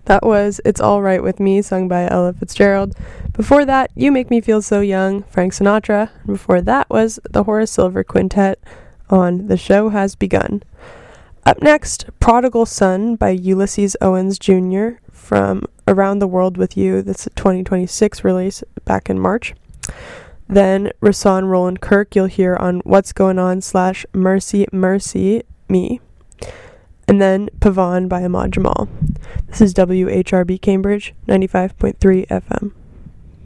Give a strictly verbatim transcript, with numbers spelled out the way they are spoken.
That was It's All Right With Me, sung by Ella Fitzgerald. Before that, You Make Me Feel So Young, Frank Sinatra. And before that was the Horace Silver Quintet on The Show Has Begun. Up next, Prodigal Son by Ulysses Owens Junior from Around the World With You. That's a twenty twenty-six release back in March. Then Rahsaan Roland Kirk you'll hear on What's Going On slash Mercy Mercy Me. And then Pavan by Ahmad Jamal. This is W H R B Cambridge, ninety-five point three F M.